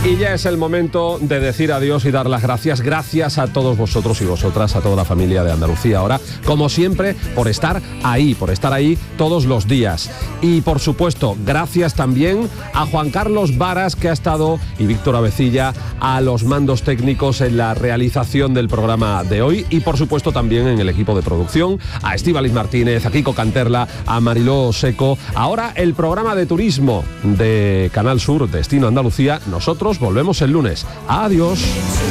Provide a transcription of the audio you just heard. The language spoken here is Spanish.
Y ya es el momento de decir adiós y dar las gracias. Gracias a todos vosotros y vosotras, a toda la familia de Andalucía Ahora, como siempre, por estar ahí todos los días. Y por supuesto, gracias también a Juan Carlos Varas, que ha estado, y Víctor Avecilla, a los mandos técnicos en la realización del programa de hoy. Y por supuesto también en el equipo de producción, a Estíbaliz Martínez, a Kiko Canterla, a Mariló Seco. Ahora el programa de turismo de Canal Sur, Destino Andalucía. Nosotros volvemos el lunes. Adiós.